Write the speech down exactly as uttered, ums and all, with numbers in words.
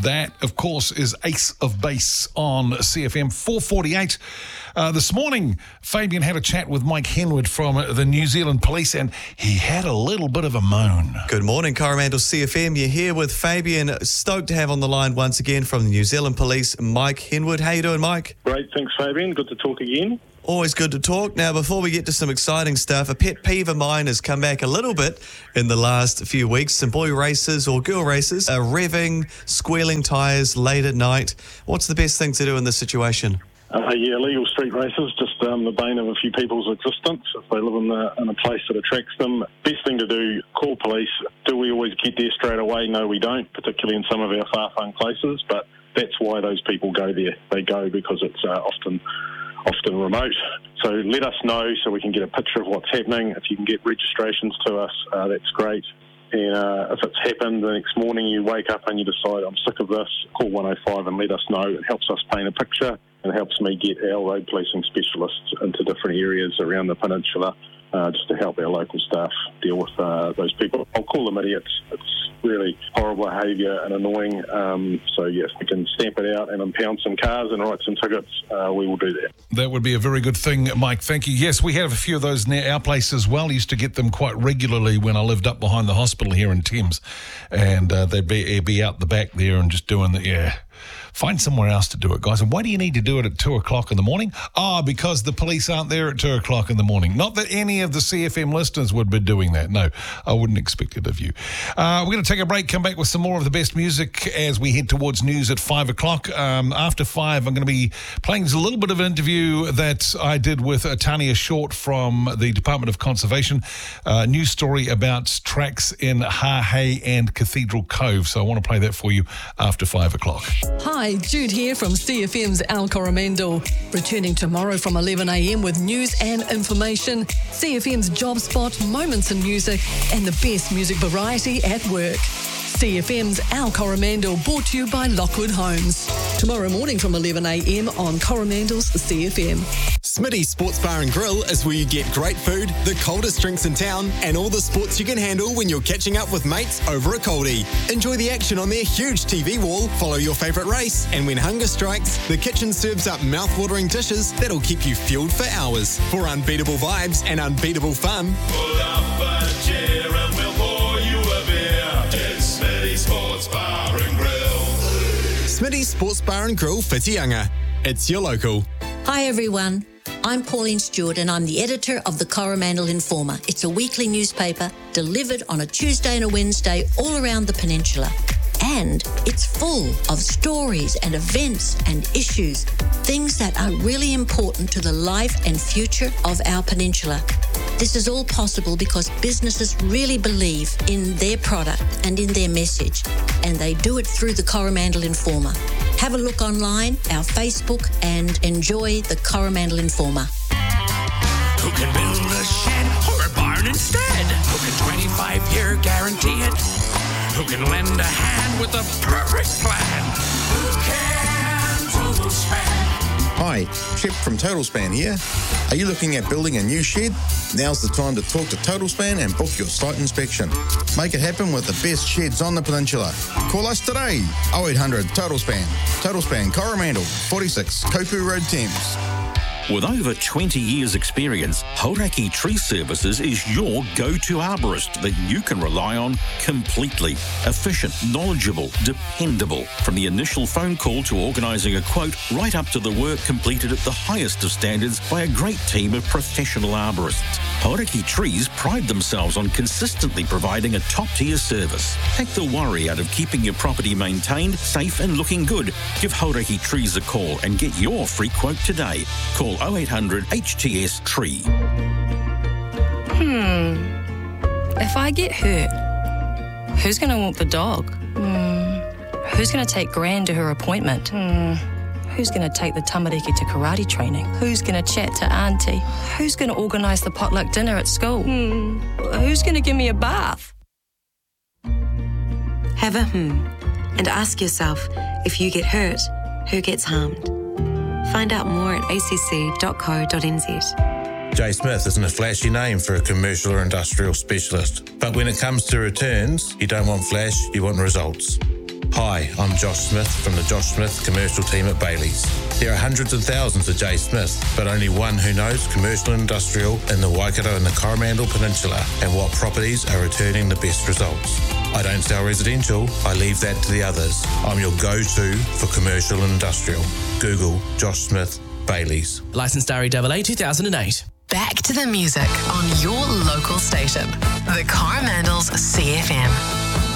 That, of course, is Ace of Base on C F M four forty-eight. Uh, this morning, Fabian had a chat with Mike Henwood from the New Zealand Police, and he had a little bit of a moan. Good morning, Coromandel C F M. You're here with Fabian. Stoked to have on the line once again from the New Zealand Police, Mike Henwood. How you doing, Mike? Great, thanks, Fabian. Good to talk again. Always good to talk. Now, before we get to some exciting stuff, a pet peeve of mine has come back a little bit in the last few weeks. Some boy races or girl races are revving, squealing tyres late at night. What's the best thing to do in this situation? Uh, yeah, illegal street races, just um, the bane of a few people's existence if they live in, the, in a place that attracts them. Best thing to do, call police. Do we always get there straight away? No, we don't, particularly in some of our far-flung places, but that's why those people go there. They go because it's uh, often... often remote. So let us know so we can get a picture of what's happening. If you can get registrations to us, uh, that's great. And uh, if it's happened the next morning, you wake up and you decide, I'm sick of this, call one oh five and let us know. It helps us paint a picture and helps me get our road policing specialists into different areas around the peninsula uh, just to help our local staff deal with uh, those people. I'll call them idiots. It's really horrible behaviour and annoying. Um, so, yes, we can stamp it out and impound some cars and write some tickets. Uh, we will do that. That would be a very good thing, Mike. Thank you. Yes, we have a few of those near our place as well. I used to get them quite regularly when I lived up behind the hospital here in Thames. And uh, they'd be, be out the back there and just doing the, yeah... Find somewhere else to do it, guys. And why do you need to do it at two o'clock in the morning? Ah, oh, because the police aren't there at two o'clock in the morning. Not that any of the C F M listeners would be doing that. No, I wouldn't expect it of you. Uh, we're going to take a break, come back with some more of the best music as we head towards news at five o'clock. Um, after five, I'm going to be playing a little bit of an interview that I did with uh, Tania Short from the Department of Conservation. Uh, news story about tracks in Hahei and Cathedral Cove. So I want to play that for you after five o'clock. Hi, Jude here from C F M's Al Coromandel. Returning tomorrow from eleven a.m. with news and information, C F M's Job Spot, moments in music, and the best music variety at work. C F M's Al Coromandel, brought to you by Lockwood Homes. Tomorrow morning from eleven a.m. on Coromandel's C F M. Smitty's Sports Bar and Grill is where you get great food, the coldest drinks in town, and all the sports you can handle when you're catching up with mates over a coldie. Enjoy the action on their huge T V wall, follow your favourite race, and when hunger strikes, the kitchen serves up mouth-watering dishes that'll keep you fueled for hours. For unbeatable vibes and unbeatable fun, pull up a chair and we'll pour you a beer. It's Smitty's Sports Bar and Grill. Smitty's Sports Bar and Grill, Whitianga. It's your local. Hi everyone, I'm Pauline Stewart and I'm the editor of the Coromandel Informer. It's a weekly newspaper delivered on a Tuesday and a Wednesday all around the peninsula. And it's full of stories and events and issues, things that are really important to the life and future of our peninsula. This is all possible because businesses really believe in their product and in their message, and they do it through the Coromandel Informer. Have a look online, our Facebook, and enjoy the Coromandel Informer. Who can build a shed or a barn instead? Who can twenty-five year guarantee it? Who can lend a hand with a perfect plan? Who can total span? Hi, Shep from Total Span here. Are you looking at building a new shed? Now's the time to talk to Total Span and book your site inspection. Make it happen with the best sheds on the peninsula. Call us today, oh eight hundred Total Span. Total Span Coromandel, forty-six Kopu Road, Thames. With over twenty years experience, Hauraki Tree Services is your go-to arborist that you can rely on completely. Efficient, knowledgeable, dependable. From the initial phone call to organising a quote, right up to the work completed at the highest of standards by a great team of professional arborists. Hauraki Trees pride themselves on consistently providing a top-tier service. Take the worry out of keeping your property maintained, safe and looking good. Give Hauraki Trees a call and get your free quote today. Call oh eight hundred H T S Tree. Hmm. If I get hurt, who's going to walk the dog? Hmm. Who's going to take Gran to her appointment? Hmm. Who's going to take the tamariki to karate training? Who's going to chat to Auntie? Who's going to organise the potluck dinner at school? Hmm. Who's going to give me a bath? Have a hmm and ask yourself, if you get hurt, who gets harmed? Find out more at a c c dot co dot n z. J Smith isn't a flashy name for a commercial or industrial specialist, but when it comes to returns, you don't want flash, you want results. Hi, I'm Josh Smith from the Josh Smith commercial team at Bailey's. There are hundreds of thousands of J Smith, but only one who knows commercial and industrial in the Waikato and the Coromandel Peninsula and what properties are returning the best results. I don't sell residential, I leave that to the others. I'm your go-to for commercial and industrial. Google Josh Smith Bailey's. Licensed R E A A two thousand eight. Back to the music on your local station, the Coromandel's C F M.